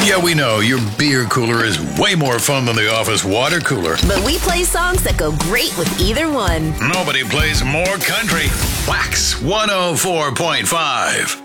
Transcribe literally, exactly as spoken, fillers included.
Yeah, we know your beer cooler is way more fun than the office water cooler. But we play songs that go great with either one. Nobody plays more country. Wax one oh four point five.